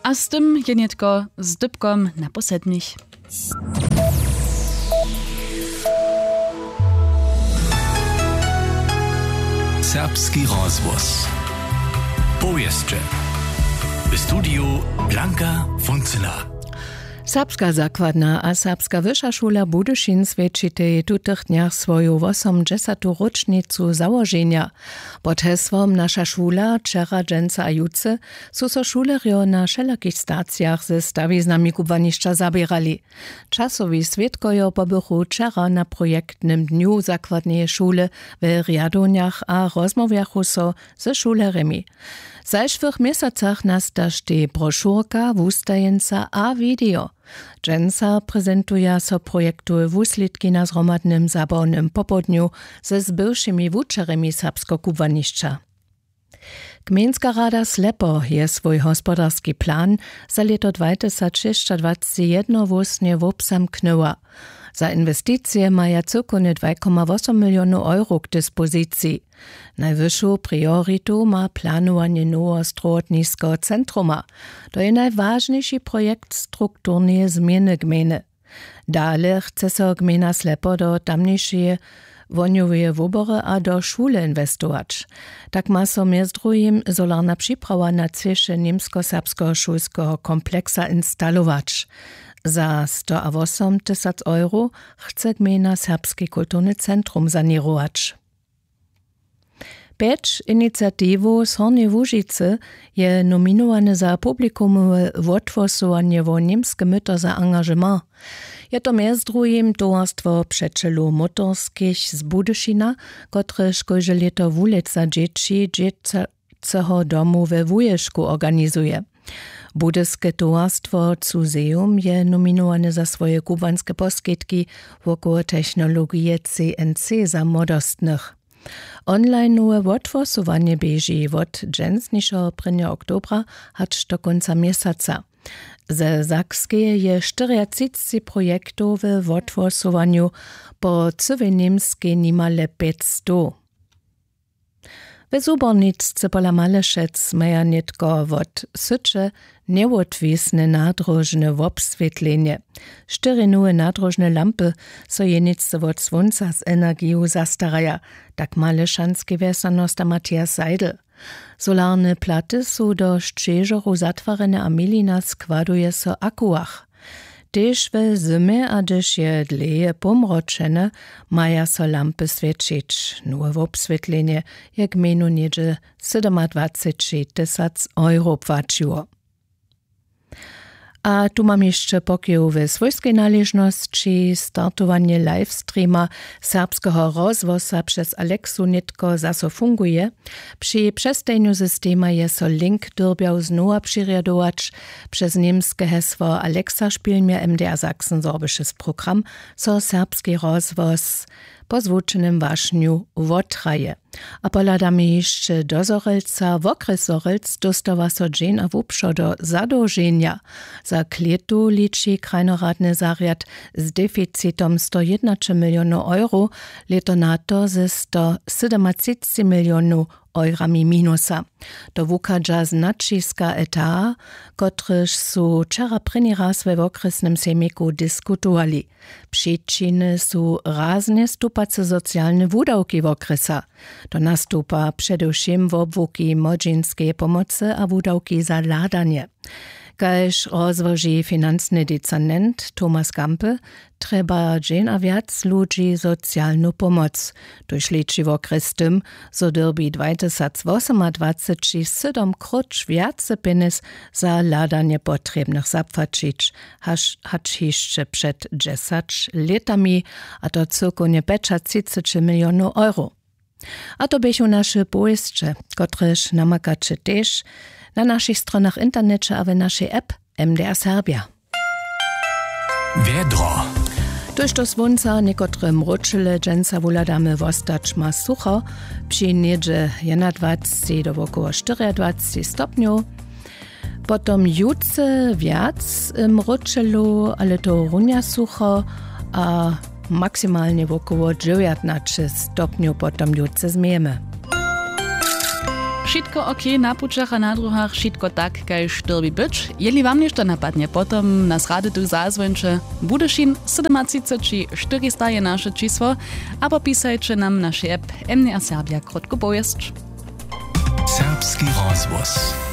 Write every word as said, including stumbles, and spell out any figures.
a z tym jenietko z dybkom na posedmich. Serbski rozvoz. Powieszcze. W studiu Blanka Foncyna. Serbska zakładna a serbska wyższa szula Budyszin świadczyte w tych dniach swoją osiemdziesiątą rocznicę założenia. Pod hesłom Nasza szula, Czera, Dżęca a Juce są so szulerio na wszelakich stacjach ze stawiznami kubaniszcza zabierali. Czasowi świadkojo pobychu Czera na projektnym dniu zakładnej szule w Riadoniach a rozmawiachu so ze szulerami. W zeszłych miesacach nastašte broszurka, wustajenca a video. Dżęca prezentuje so projektu wuslitki na zromadnym zabawnym popodniu ze zbywszymi wuczerami serbsko-kubaniszcza. Gminska rada Slepo je swój gospodarski plan za leto dwa tysiące dwadzieścia jeden wósnie wobsamknęła. Za inwestycje maja cyrkune dwa przecinek osiem milionów euro k dyspozycji. Najwyższą priorytu ma planowanie nowego strojotniskiego centruma. To jest najważniejszy projekt strukturnej zmiany gminy. Dalej chce się gmina Slepo do tamniejszej woniowe wybory a do szule inwestować. Tak ma so między drugim solarna przyprawa na ciesze niemsko-serbskiego szulskiego kompleksa instalować. Za sto osiem tysięcy euro chce gmina Serbski kulturny centrum sanirować. Pięć inicjatywów z Hornej Łużycy je nominowane za publikumowe odgłosowanie w niemskie myto za engagement. Je to między drugim towarstwo przeczelu motorskich z Budyszina, które szkolże leto wulet za dzieci dziecięcego domu we Wujeszku organizuje. Budyskie towarstwo Cuzeum je nominowane za swoje kubanskie poskitki wokół technologii C N C za młodostnych. Online-nowe odgłosowanie bieži od dżęsniejszego prvního oktobra aż do końca miesiąca. Ze Sakskie je czterdzieści projektów w odgłosowaniu, po całej niemskiej nimale pięćset. W Zubornicce pola Malešec maja nitko od sycze nieodwisne nadrożne obswietlenie. Cztery nowe nadrożne lampy so jenice od słońca z energią zastaraja, tak maleszanskie wiesanost Matthias Seidel. Solarne platy są do szczerzoru zatwarene a milina składuje so akuach. Tež w zimie, a gdyż je dleje pomroczene, maja so lampy świecić. Nowe obswietlenie je gminu niedzie dwadzieścia tysięcy euro płaciło. A tu mam jeszcze pokieł w swojskiej należności startowanie livestreama serbskiego rozwoza przez Aleksu Nitko zaso funguje. Przy przestajeniu systema je so link durbiał znowu przyrjadować przez niemskie hesło Alexa Spielmia M D R Sachsen-Sorbisches program, so serbski rozwoz po zvučenem wašnju wotraje. A poladami jeszcze dozorelca w okres zorelc dostawa so dżen a wupszo do zadłużenia. Za kletu liczy krajnoradny zariad z deficitom sto jedenaście milionów euro, leto na to ze sto siedemdziesiąt milionów eurami minusa. To wukadża značiska eta, kotryż su wczera první raz we okresnym sejmiku diskutowali. Przyczyny su razne stupace socjalne wudawki w okresa. To nastupa przedewším w obłuki młodzieńskiej pomocy a wudawki za ladanie. Kaž rozwoży finansny decernent Thomas Gampe, trzeba dżen a wiac ludzi socjalną pomoc. To śledczy w okres tym, so derbi dwa tysiące osiemnадцать siedem krotz więcej pieniędzy za ladanie potrzebnych zapłacić, hacz jeszcze przed dziesięcioma latami, a to cyrkunie pięćdziesiąt milionów euro. A to były nasze pojeździe, któreż namakacie też na naszych stronach internecie, a w naszej app M D R Serbia. Wiedro. Tuż do słońca niektóre mroczyle dżęca wuladamy wostać ma sucho, przy niedzie dwadzieścia do około czterdzieści stopniów. Potom jutce wiac mroczylu, ale to runia sucho, a maksymalnie około dziewiętnaście stopniów potom jutce zmiemy. Wszystko ok na pučach a na druhach, wszystko tak, kaj štyrbi być. Jeli wam ništo napadnie, potom nas rady tu zazwończe Budešin sedemdesiat či czterysta je nasze čísło, a popisajcie nam nasze app M N R Serbia krotko pojezd. Serbski rozvoz.